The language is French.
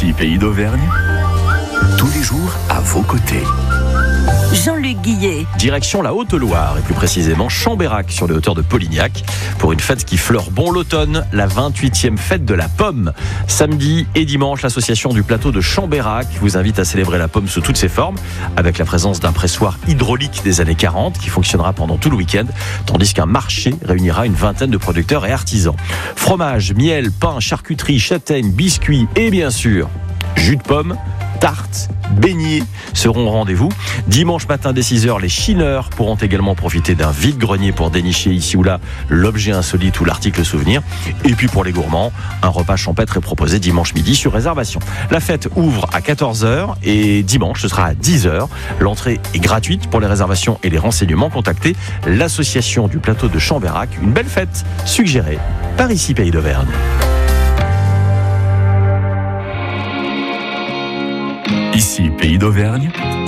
Ici, Pays d'Auvergne, tous les jours à vos côtés. Jean-Luc Guillet. Direction la Haute-Loire, et plus précisément Chambérac, sur les hauteurs de Polignac, pour une fête qui fleure bon l'automne, la 28e fête de la pomme. Samedi et dimanche, l'association du plateau de Chambérac vous invite à célébrer la pomme sous toutes ses formes, avec la présence d'un pressoir hydraulique des années 40 qui fonctionnera pendant tout le week-end, tandis qu'un marché réunira une vingtaine de producteurs et artisans. Fromage, miel, pain, charcuterie, châtaigne, biscuits et bien sûr, jus de pomme, tartes, beignets seront au rendez-vous. Dimanche matin dès 6h, les chineurs pourront également profiter d'un vide-grenier pour dénicher ici ou là l'objet insolite ou l'article souvenir. Et puis pour les gourmands, un repas champêtre est proposé dimanche midi sur réservation. La fête ouvre à 14h et dimanche ce sera à 10h. L'entrée est gratuite. Pour les réservations et les renseignements, contactez l'association du plateau de Chambérac. Une belle fête suggérée par Ici, Pays d'Auvergne. Ici, Pays d'Auvergne,